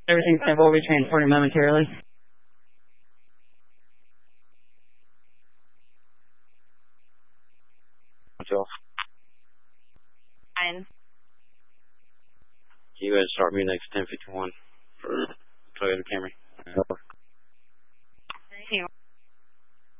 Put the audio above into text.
Everything's simple. We'll be transporting momentarily. What's off? Fine. You guys start me next 1051 for Toyota Camry.